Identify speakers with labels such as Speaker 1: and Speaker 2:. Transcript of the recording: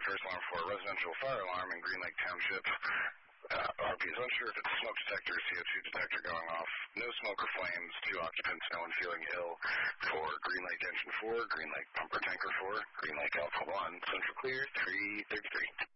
Speaker 1: first alarm for a residential fire alarm in Green Lake Township. RP is unsure if it's a smoke detector or CO2 detector going off. No smoke or flames. 2 occupants, no one feeling ill. For Green Lake Engine 4, Green Lake Pumper Tanker 4, Green Lake Alpha 1, Central Clear 333.